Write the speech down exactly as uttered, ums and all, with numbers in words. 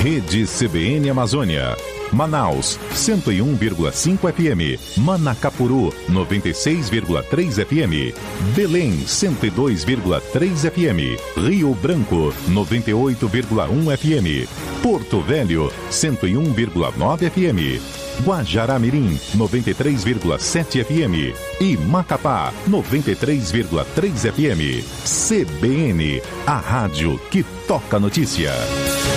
Rede C B N Amazônia. Manaus, cento e um vírgula cinco F M. Manacapuru, noventa e seis vírgula três F M. Belém, cento e dois vírgula três F M. Rio Branco, noventa e oito vírgula um F M. Porto Velho, cento e um vírgula nove F M. Guajará-Mirim, noventa e três vírgula sete F M. E Macapá, noventa e três vírgula três F M. C B N, a rádio que toca notícia.